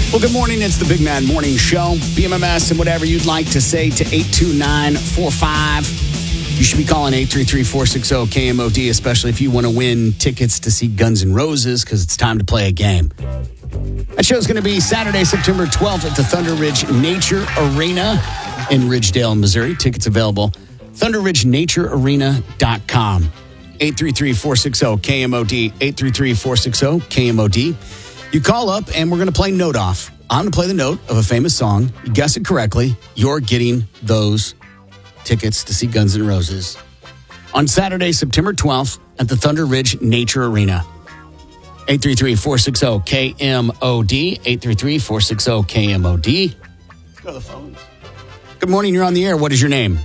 Well, good morning. It's the Big Man Morning Show. BMMS and whatever you'd like to say to 82945. You should be calling 833-460-KMOD, especially if you want to win tickets to see Guns N' Roses, because it's time to play a game. That show's going to be Saturday, September 12th at the Thunder Ridge Nature Arena in Ridgedale, Missouri. Tickets available. ThunderRidgeNatureArena.com. 833-460-KMOD. 833-460-KMOD. You call up and we're going to play Note Off. I'm going to play the note of a famous song. You guess it correctly, you're getting those tickets to see Guns N' Roses on Saturday, September 12th at the Thunder Ridge Nature Arena. 833-460-KMOD. 833-460-KMOD. Let's go to the phones. Good morning, you're on the air. What is your name?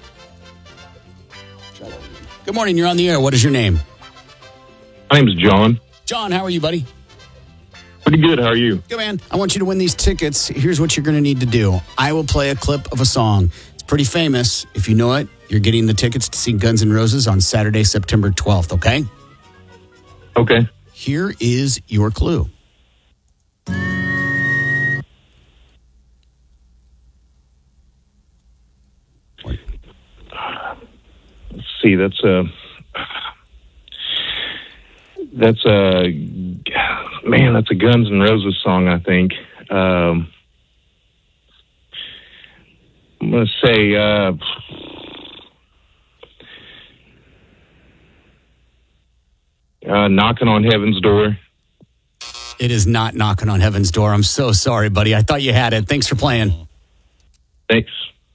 Good morning, you're on the air. What is your name? My name's John. John, how are you, buddy? Pretty good. How are you? Good, man. I want you to win these tickets. Here's what you're going to need to do. I will play a clip of a song. It's pretty famous. If you know it, you're getting the tickets to see Guns N' Roses on Saturday, September 12th, okay? Okay. Here is your clue. Let's see. That's a Guns N' Roses song, I think. I'm going to say Knocking on Heaven's Door. It is not Knocking on Heaven's Door. I'm so sorry, buddy. I thought you had it. Thanks for playing. Thanks.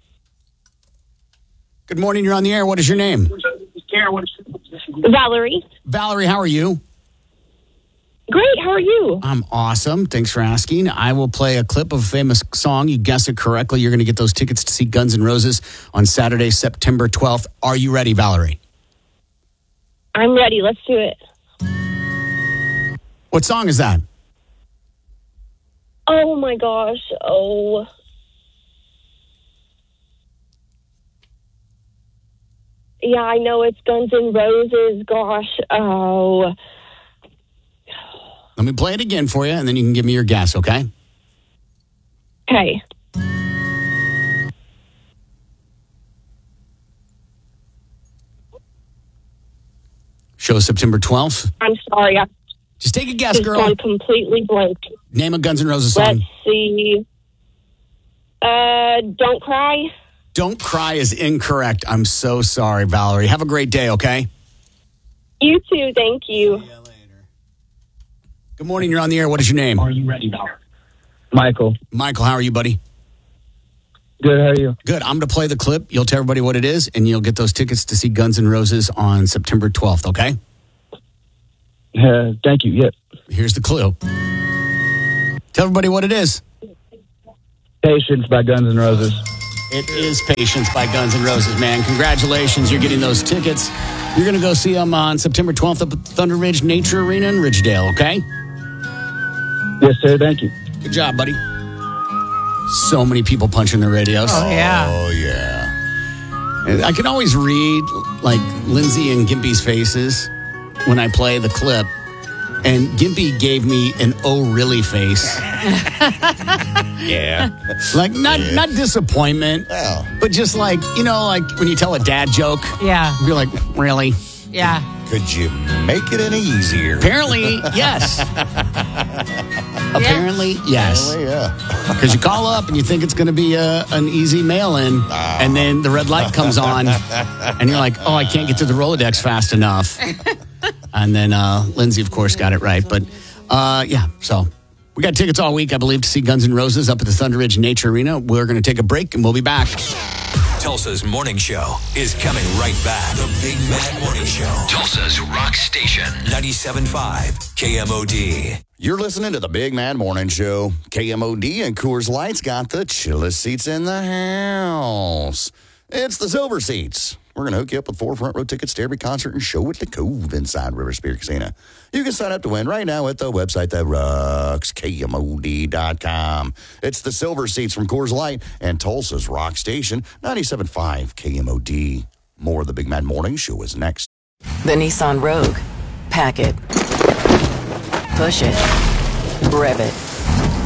Good morning. You're on the air. What is your name? Valerie. Valerie, how are you? Great, how are you? I'm awesome. Thanks for asking. I will play a clip of a famous song. You guess it correctly, you're going to get those tickets to see Guns N' Roses on Saturday, September 12th. Are you ready, Valerie? I'm ready. Let's do it. What song is that? Oh, my gosh. Oh. Yeah, I know it's Guns N' Roses. Gosh. Oh. Let me play it again for you, and then you can give me your guess, okay? Okay. Show September 12th. I'm sorry. Just take a guess, I've girl. gone completely blank. Name a Guns N' Roses song. Let's see. Don't Cry. Don't Cry is incorrect. I'm so sorry, Valerie. Have a great day, okay? You too. Thank you. Good morning. You're on the air. What is your name? Are you ready, Valerie? Michael. Michael, how are you, buddy? Good, how are you? Good. I'm going to play the clip. You'll tell everybody what it is, and you'll get those tickets to see Guns N' Roses on September 12th, okay? Thank you, yep. Here's the clue. Tell everybody what it is. Patience by Guns N' Roses. It is Patience by Guns N' Roses, man. Congratulations. You're getting those tickets. You're going to go see them on September 12th up at Thunder Ridge Nature Arena in Ridgedale, okay? Yes, sir, thank you. Good job, buddy. So many people punching their radios. Oh, yeah. Oh, yeah. I can always read, like, Lindsay and Gimpy's faces when I play the clip. And Gimpy gave me an oh really face. Yeah. Like not disappointment, but just like, you know, like when you tell a dad joke. Yeah. You're like, really? Yeah. Could you make it any easier? Apparently, yes. Apparently, yes. Apparently, yeah. Because you call up and you think it's going to be an easy mail-in, and then the red light comes on, and you're like, oh, I can't get to the Rolodex fast enough. And then Lindsay, of course, got it right. But, yeah, so we got tickets all week, I believe, to see Guns N' Roses up at the Thunder Ridge Nature Arena. We're going to take a break, and we'll be back. Tulsa's Morning Show is coming right back. The Big Mad Morning Show. Tulsa's Rock Station. 97.5 KMOD. You're listening to the Big Mad Morning Show. KMOD and Coors Light's got the chillest seats in the house. It's the Silver Seats. We're going to hook you up with 4 front row tickets to every concert and show at the Cove inside River Spirit Casino. You can sign up to win right now at the website that rocks, KMOD.com. It's the Silver Seats from Coors Light and Tulsa's Rock Station, 97.5 KMOD. More of the Big Mad Morning Show is next. The Nissan Rogue. Pack it. Push it. Rev it.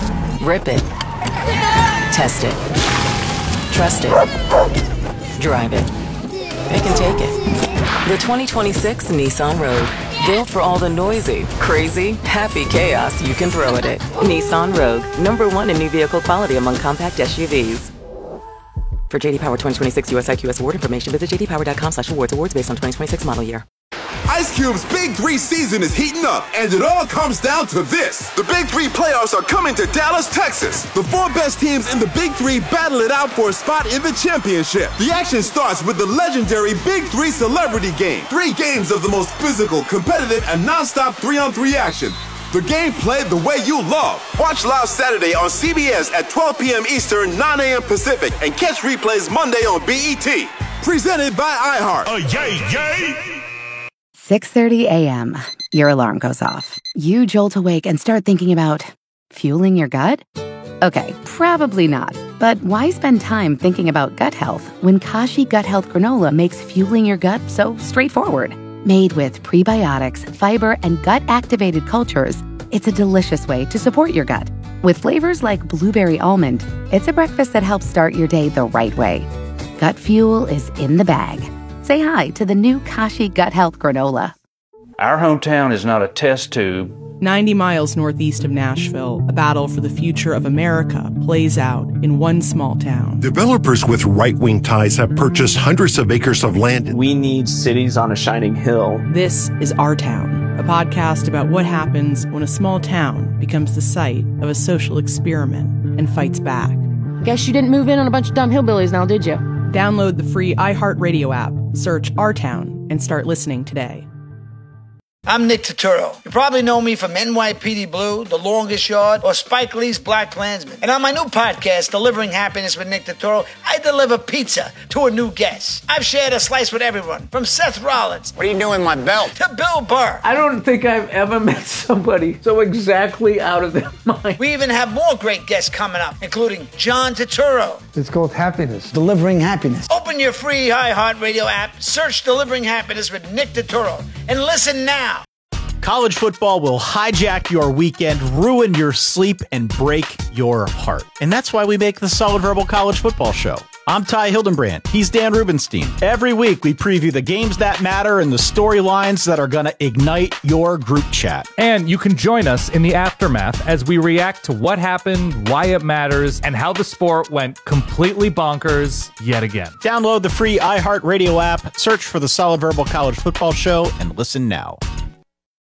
Rip it. Test it. Trust it. Drive it. Pick and take it. The 2026 Nissan Rogue. Built for all the noisy, crazy, happy chaos you can throw at it. Nissan Rogue. #1 in new vehicle quality among compact SUVs. For JD Power 2026 US IQS award information, visit jdpower.com/awards. Awards based on 2026 model year. Ice Cube's Big 3 season is heating up, and it all comes down to this. The Big 3 playoffs are coming to Dallas, Texas. The 4 best teams in the Big 3 battle it out for a spot in the championship. The action starts with the legendary Big 3 Celebrity Game. 3 games of the most physical, competitive, and non-stop 3-on-3 action. The game played the way you love. Watch live Saturday on CBS at 12 p.m. Eastern, 9 a.m. Pacific, and catch replays Monday on BET. Presented by iHeart. Oh, yay, yay! 6:30 a.m. Your alarm goes off. You jolt awake and start thinking about fueling your gut? Okay, probably not. But why spend time thinking about gut health when Kashi Gut Health Granola makes fueling your gut so straightforward? Made with prebiotics, fiber, and gut-activated cultures, it's a delicious way to support your gut. With flavors like blueberry almond, it's a breakfast that helps start your day the right way. Gut fuel is in the bag. Say hi to the new Kashi Gut Health Granola. Our hometown is not a test tube. 90 miles northeast of Nashville, a battle for the future of America plays out in one small town. Developers with right-wing ties have purchased hundreds of acres of land. We need cities on a shining hill. This is Our Town, a podcast about what happens when a small town becomes the site of a social experiment and fights back. Guess you didn't move in on a bunch of dumb hillbillies now, did you? Download the free iHeartRadio app, search Our Town, and start listening today. I'm Nick Turturro. You probably know me from NYPD Blue, The Longest Yard, or Spike Lee's Black Klansman. And on my new podcast, Delivering Happiness with Nick Turturro, I deliver pizza to a new guest. I've shared a slice with everyone, from Seth Rollins. What are you doing with my belt? To Bill Burr. I don't think I've ever met somebody so exactly out of their mind. We even have more great guests coming up, including John Turturro. It's called Happiness. Delivering Happiness. Open your free iHeartRadio app, search Delivering Happiness with Nick Turturro, and listen now. College football will hijack your weekend, ruin your sleep, and break your heart. And that's why we make the Solid Verbal College Football Show. I'm Ty Hildenbrand. He's Dan Rubenstein. Every week, we preview the games that matter and the storylines that are going to ignite your group chat. And you can join us in the aftermath as we react to what happened, why it matters, and how the sport went completely bonkers yet again. Download the free iHeartRadio app, search for the Solid Verbal College Football Show, and listen now.